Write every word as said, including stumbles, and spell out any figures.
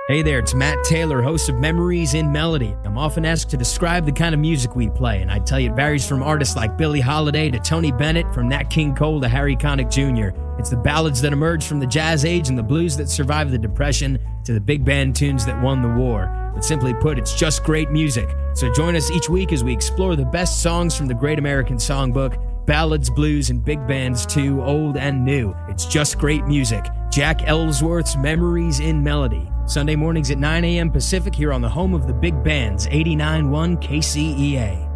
Hey there, it's Matt Taylor, host of Memories in Melody. I'm often asked to describe the kind of music we play, and I tell you it varies from artists like Billie Holiday to Tony Bennett, from Nat King Cole to Harry Connick Junior It's the ballads that emerged from the Jazz Age and the blues that survived the Depression to the big band tunes that won the war. But simply put, it's just great music. So join us each week as we explore the best songs from the Great American Songbook, ballads, blues, and big bands too, old and new. It's just great music. Jack Ellsworth's Memories in Melody. Sunday mornings at nine a.m. Pacific here on the home of the big bands, eighty-nine point one K C E A.